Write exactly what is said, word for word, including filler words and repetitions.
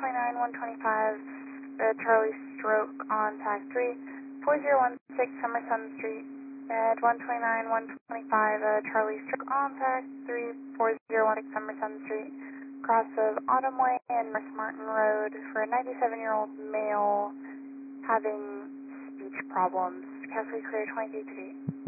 twenty-nine, one twenty-five, uh, Charlie Stroke on tag three, four zero one six Summerson Street. At one twenty-nine, one twenty-five, uh, Charlie Stroke on tag three, four zero one six Summerson Street. Cross of Autumn Way and North Martin Road for a ninety-seven-year-old male having speech problems. Carefully clear twenty-three to eight.